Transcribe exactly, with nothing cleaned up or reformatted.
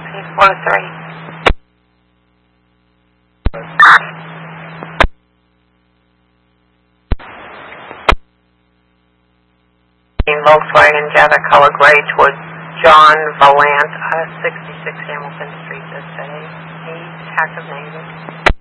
taxi, four oh three. Volkswagen Jetta color gray towards John Valant, uh, sixty-six Hamilton Street this day. Eight active negative.